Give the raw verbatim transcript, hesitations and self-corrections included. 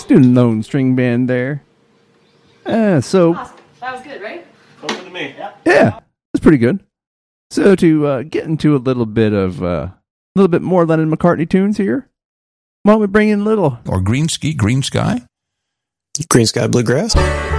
Student Loan String Band there. Uh, so Awesome. That was good, right? Open to me. Yeah. yeah, that's pretty good. So to uh, get into a little bit of uh, a little bit more Lennon McCartney tunes here, why don't we bring in a little Or Green Ski, Green Sky? Green Sky Bluegrass.